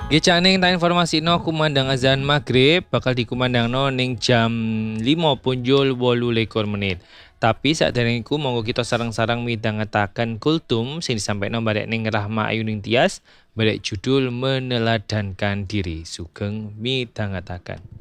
Gecane tak informasi no kumandang azan maghrib bakal dikumandangno ning jam 5:28. Tapi sakderenge iku monggo kita sareng-sareng midhangetaken kultum sing disampaikno barek ning Rahma Ayuning Tias barek judul Meneladankan Diri. Sugeng midhangetaken.